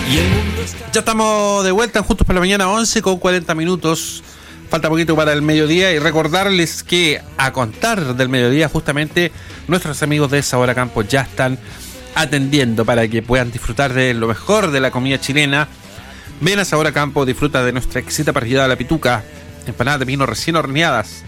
Ya estamos de vuelta en Juntos por la Mañana, 11 con 40 minutos. Falta poquito para el mediodía y recordarles que a contar del mediodía justamente nuestros amigos de Sabor a Campo ya están atendiendo para que puedan disfrutar de lo mejor de la comida chilena. Ven a Sabor a Campo, disfruta de nuestra exquisita parrillada a la pituca, empanadas de pino recién horneadas,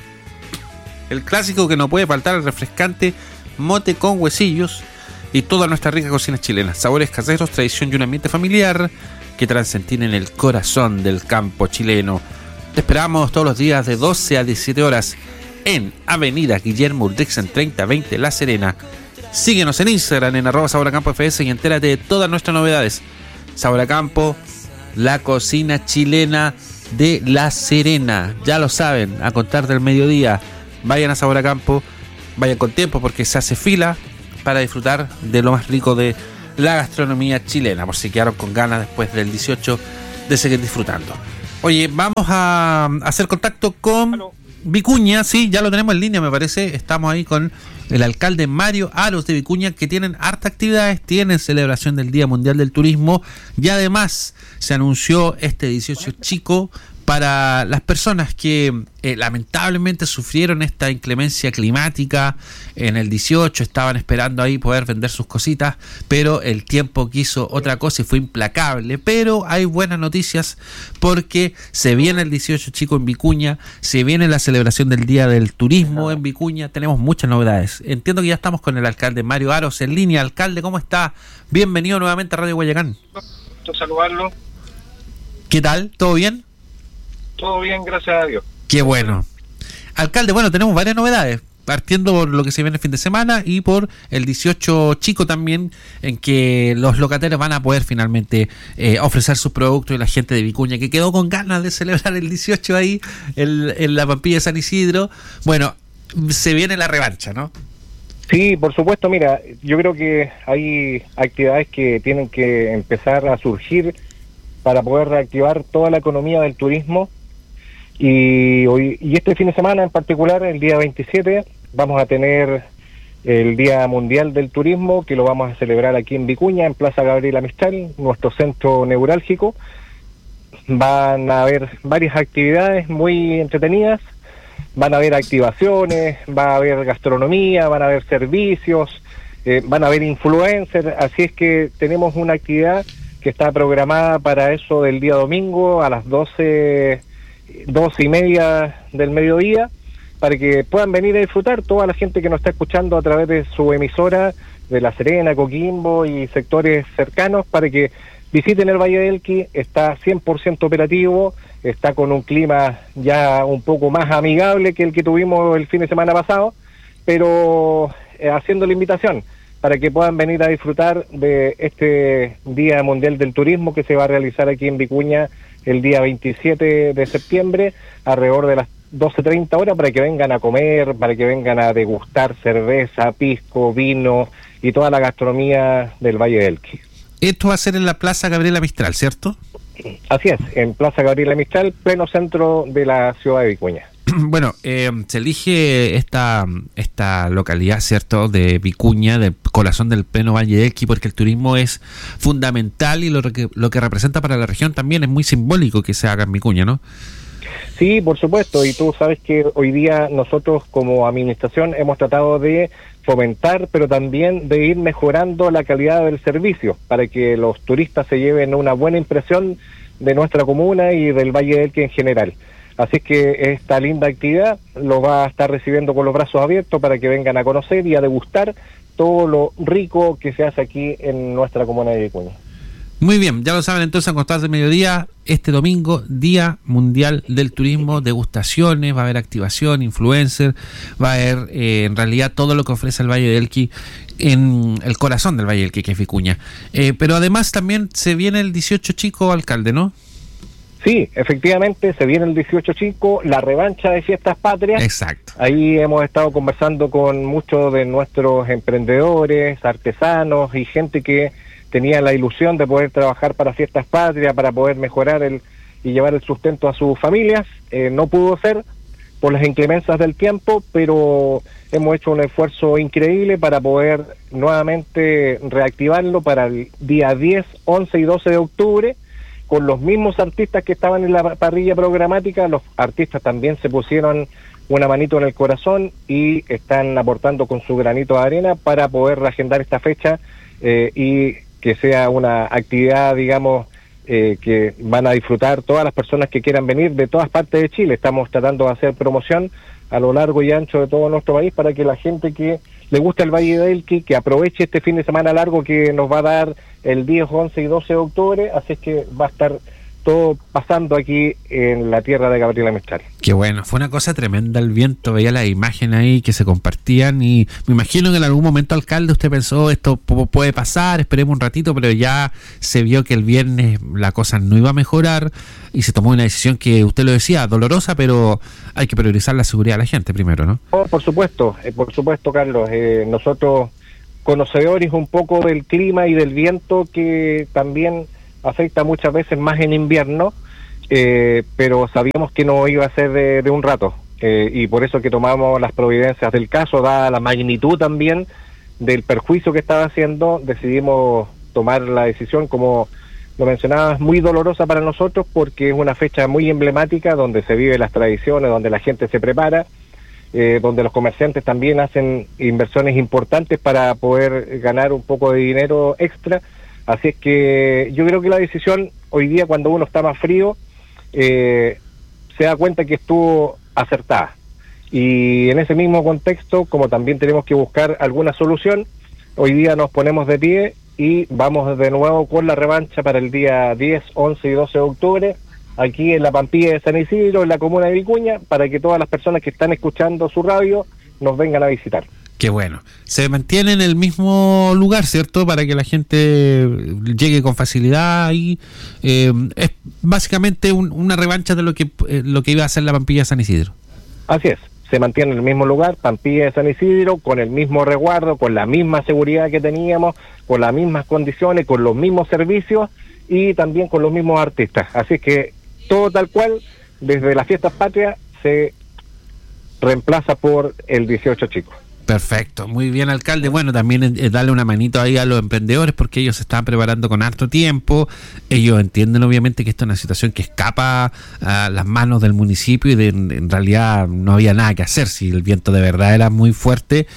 el clásico que no puede faltar, el refrescante mote con huesillos y toda nuestra rica cocina chilena. Sabores caseros, tradición y un ambiente familiar que transcenden en el corazón del campo chileno. Te esperamos todos los días de 12 a 17 horas en Avenida Guillermo Urdixa 3020 La Serena. Síguenos en Instagram en @SaborACampoFS y entérate de todas nuestras novedades. Sabor a Campo, la cocina chilena de La Serena. Ya lo saben, a contar del mediodía. Vayan a Sabor a Campo, vayan con tiempo porque se hace fila para disfrutar de lo más rico de la gastronomía chilena, por si quedaron con ganas después del 18 de seguir disfrutando. Oye, vamos a hacer contacto con Vicuña, sí, ya lo tenemos en línea, me parece. Estamos ahí con el alcalde Mario Aros de Vicuña, que tienen harta actividades, tienen celebración del Día Mundial del Turismo y además se anunció este 18 chico para las personas que lamentablemente sufrieron esta inclemencia climática. En el 18 estaban esperando ahí poder vender sus cositas, pero el tiempo quiso otra cosa y fue implacable. Pero hay buenas noticias porque se viene el 18 chico en Vicuña, se viene la celebración del Día del Turismo en Vicuña, tenemos muchas novedades. Entiendo que ya estamos con el alcalde Mario Aros en línea. Alcalde, ¿cómo está? Bienvenido nuevamente a Radio Guayacán. Saludarlo. ¿Qué tal? ¿Todo bien? Todo bien, gracias a Dios. Qué bueno. Alcalde, bueno, tenemos varias novedades, partiendo por lo que se viene el fin de semana y por el 18 chico también, en que los locatarios van a poder finalmente ofrecer sus productos, y la gente de Vicuña que quedó con ganas de celebrar el 18 ahí en la Pampilla de San Isidro. Bueno, se viene la revancha, ¿no? Sí, por supuesto. Mira, yo creo que hay actividades que tienen que empezar a surgir para poder reactivar toda la economía del turismo. Y este fin de semana en particular, el día 27, vamos a tener el Día Mundial del Turismo, que lo vamos a celebrar aquí en Vicuña, en Plaza Gabriela Mistral, nuestro centro neurálgico. Van a haber varias actividades muy entretenidas, van a haber activaciones, va a haber gastronomía, van a haber servicios, van a haber influencers, así es que tenemos una actividad que está programada para eso del día domingo a las 12:30 del mediodía, para que puedan venir a disfrutar toda la gente que nos está escuchando a través de su emisora de La Serena, Coquimbo y sectores cercanos, para que visiten el Valle del Elqui. Está 100% operativo, está con un clima ya un poco más amigable que el que tuvimos el fin de semana pasado, pero haciendo la invitación para que puedan venir a disfrutar de este Día Mundial del Turismo que se va a realizar aquí en Vicuña el día 27 de septiembre, alrededor de las 12:30 horas, para que vengan a comer, para que vengan a degustar cerveza, pisco, vino y toda la gastronomía del Valle del Elqui. Esto va a ser en la Plaza Gabriela Mistral, ¿cierto? Así es, en Plaza Gabriela Mistral, pleno centro de la ciudad de Vicuña. Bueno, se elige esta localidad, ¿cierto?, de Vicuña, del corazón del pleno Valle del Elqui, porque el turismo es fundamental y lo que representa para la región también es muy simbólico que se haga en Vicuña, ¿no? Sí, por supuesto, y tú sabes que hoy día nosotros como administración hemos tratado de fomentar, pero también de ir mejorando la calidad del servicio, para que los turistas se lleven una buena impresión de nuestra comuna y del Valle del Elqui en general. Así que esta linda actividad lo va a estar recibiendo con los brazos abiertos para que vengan a conocer y a degustar todo lo rico que se hace aquí en nuestra comuna de Vicuña. Muy bien, ya lo saben entonces, a contar del mediodía, este domingo, Día Mundial del Turismo, degustaciones, va a haber activación, influencer, va a haber en realidad todo lo que ofrece el Valle del Elqui, en el corazón del Valle del Elqui, que es Vicuña. Pero además también se viene el 18 chico, alcalde, ¿no? Sí, efectivamente, se viene el 18 chico, la revancha de Fiestas Patrias. Exacto. Ahí hemos estado conversando con muchos de nuestros emprendedores, artesanos y gente que tenía la ilusión de poder trabajar para Fiestas Patrias, para poder mejorar y llevar el sustento a sus familias. No pudo ser, por las inclemencias del tiempo, pero hemos hecho un esfuerzo increíble para poder nuevamente reactivarlo para el día 10, 11 y 12 de octubre, con los mismos artistas que estaban en la parrilla programática. Los artistas también se pusieron una manito en el corazón y están aportando con su granito de arena para poder reagendar esta fecha y que sea una actividad, digamos, que van a disfrutar todas las personas que quieran venir de todas partes de Chile. Estamos tratando de hacer promoción a lo largo y ancho de todo nuestro país para que la gente que le gusta el Valle del Elqui, que aproveche este fin de semana largo que nos va a dar el 10, 11 y 12 de octubre, así es que va a estar todo pasando aquí en la tierra de Gabriela Mistral. Qué bueno, fue una cosa tremenda el viento, veía las imágenes ahí que se compartían y me imagino que en algún momento, alcalde, usted pensó esto puede pasar, esperemos un ratito, pero ya se vio que el viernes la cosa no iba a mejorar y se tomó una decisión que usted lo decía, dolorosa, pero hay que priorizar la seguridad de la gente primero, ¿no? Oh, por supuesto, Carlos, nosotros conocedores un poco del clima y del viento que también afecta muchas veces más en invierno, pero sabíamos que no iba a ser de un rato, y por eso que tomamos las providencias del caso, dada la magnitud también del perjuicio que estaba haciendo, decidimos tomar la decisión, como lo mencionabas, muy dolorosa para nosotros, porque es una fecha muy emblemática, donde se viven las tradiciones, donde la gente se prepara, donde los comerciantes también hacen inversiones importantes para poder ganar un poco de dinero extra. Así es que yo creo que la decisión hoy día, cuando uno está más frío, se da cuenta que estuvo acertada. Y en ese mismo contexto, como también tenemos que buscar alguna solución, hoy día nos ponemos de pie y vamos de nuevo con la revancha para el día 10, 11 y 12 de octubre, aquí en la Pampilla de San Isidro, en la comuna de Vicuña, para que todas las personas que están escuchando su radio nos vengan a visitar. Qué bueno. Se mantiene en el mismo lugar, ¿cierto? Para que la gente llegue con facilidad y es básicamente una revancha de lo que iba a hacer la Pampilla de San Isidro. Así es. Se mantiene en el mismo lugar, Pampilla de San Isidro, con el mismo resguardo, con la misma seguridad que teníamos, con las mismas condiciones, con los mismos servicios y también con los mismos artistas. Así que todo tal cual, desde las fiestas patrias, se reemplaza por el 18 Chico. Perfecto, muy bien, alcalde. Bueno, también darle una manito ahí a los emprendedores, porque ellos se están preparando con harto tiempo. Ellos entienden obviamente que esta es una situación que escapa a las manos del municipio y en realidad no había nada que hacer si el viento de verdad era muy fuerte,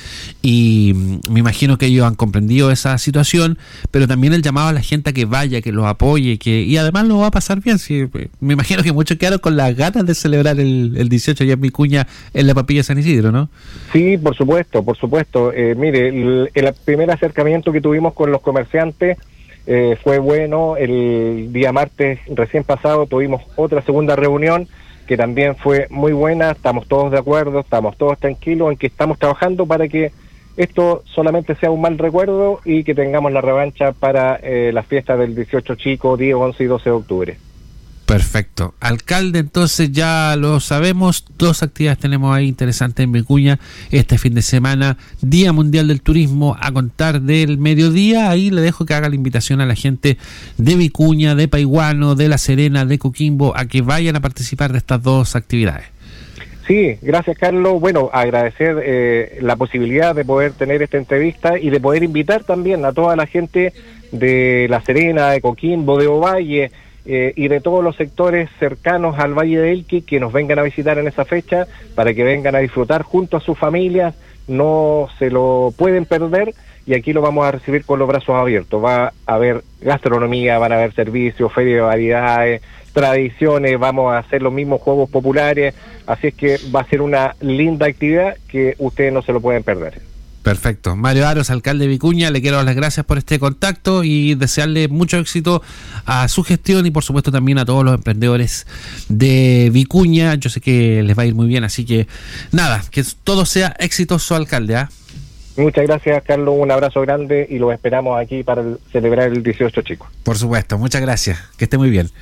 y me imagino que ellos han comprendido esa situación, pero también el llamado a la gente a que vaya, que los apoye, y además lo va a pasar bien. Sí, me imagino que muchos quedaron con las ganas de celebrar el 18 allá en Vicuña, en la Pampilla de San Isidro, ¿no? Sí, por supuesto. Mire, el primer acercamiento que tuvimos con los comerciantes fue bueno. El día martes recién pasado tuvimos otra segunda reunión que también fue muy buena. Estamos todos de acuerdo, estamos todos tranquilos en que estamos trabajando para que esto solamente sea un mal recuerdo y que tengamos la revancha para las fiestas del 18 Chico, 10, 11 y 12 de octubre. Perfecto. Alcalde, entonces ya lo sabemos, 2 actividades tenemos ahí interesantes en Vicuña este fin de semana, Día Mundial del Turismo a contar del mediodía. Ahí le dejo que haga la invitación a la gente de Vicuña, de Paiguano, de La Serena, de Coquimbo, a que vayan a participar de estas 2 actividades. Sí, gracias, Carlos. Bueno, agradecer la posibilidad de poder tener esta entrevista y de poder invitar también a toda la gente de La Serena, de Coquimbo, de Ovalle, y de todos los sectores cercanos al Valle del Elqui, que nos vengan a visitar en esa fecha, para que vengan a disfrutar junto a sus familias. No se lo pueden perder, y aquí lo vamos a recibir con los brazos abiertos. Va a haber gastronomía, van a haber servicios, feria de variedades, tradiciones, vamos a hacer los mismos juegos populares, así es que va a ser una linda actividad que ustedes no se lo pueden perder. Perfecto. Mario Aros, alcalde de Vicuña, le quiero dar las gracias por este contacto y desearle mucho éxito a su gestión y por supuesto también a todos los emprendedores de Vicuña. Yo sé que les va a ir muy bien, así que nada, que todo sea exitoso, alcalde, ¿eh? Muchas gracias, Carlos, un abrazo grande y los esperamos aquí para celebrar el 18 Chico. Por supuesto, muchas gracias, que esté muy bien.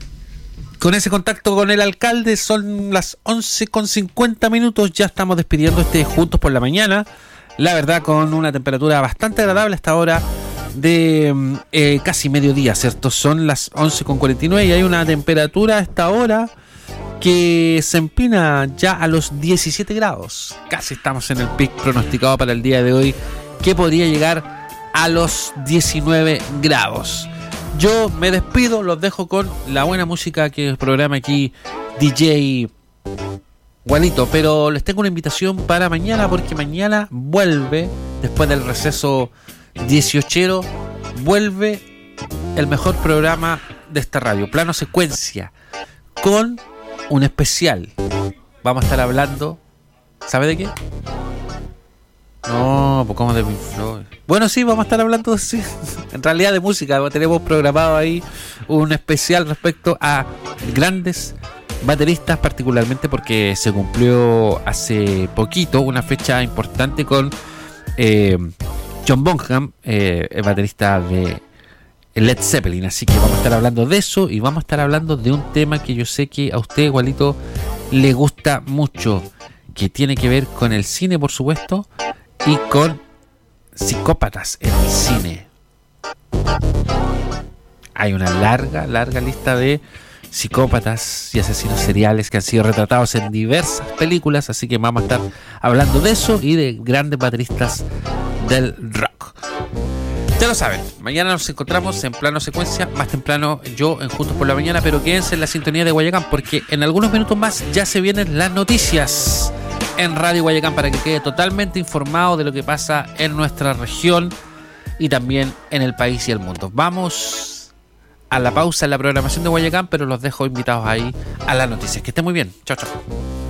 Con ese contacto con el alcalde son las 11:50, ya estamos despidiendo Juntos por la Mañana. La verdad, con una temperatura bastante agradable a esta hora de casi mediodía, ¿cierto? Son las 11:49 y hay una temperatura a esta hora que se empina ya a los 17 grados. Casi estamos en el pic pronosticado para el día de hoy, que podría llegar a los 19 grados. Yo me despido, los dejo con la buena música que programa aquí DJ Juanito, pero les tengo una invitación para mañana, porque mañana vuelve, después del receso 18ero, vuelve el mejor programa de esta radio, Plano Secuencia, con un especial. Vamos a estar hablando, ¿sabe de qué? No, pues como de Pink Floyd. Bueno, sí, vamos a estar hablando sí, en realidad de música. Tenemos programado ahí un especial respecto a grandes bateristas, particularmente porque se cumplió hace poquito una fecha importante con John Bonham, el baterista de Led Zeppelin. Así que vamos a estar hablando de eso y vamos a estar hablando de un tema que yo sé que a usted, igualito, le gusta mucho, que tiene que ver con el cine, por supuesto, y con psicópatas en el cine. Hay una larga lista de psicópatas y asesinos seriales que han sido retratados en diversas películas, así que vamos a estar hablando de eso y de grandes bateristas del rock. Ya lo saben, mañana nos encontramos en Plano Secuencia, más temprano yo en Juntos por la Mañana, pero quédense en la sintonía de Guayacán, porque en algunos minutos más ya se vienen las noticias en Radio Guayacán para que quede totalmente informado de lo que pasa en nuestra región y también en el país y el mundo. Vamos a la pausa en la programación de Guayacán, pero los dejo invitados ahí a las noticias. Que estén muy bien. Chao, chao.